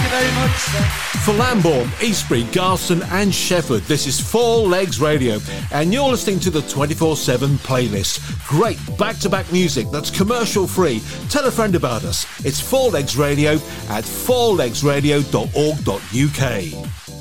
you very much, sir. For Lambourne, Eastbury, Garston and Shefford, this is Four Legs Radio, and you're listening to the 24/7 playlist. Great back-to-back music that's commercial-free. Tell a friend about us. It's Four Legs Radio at fourlegsradio.org.uk.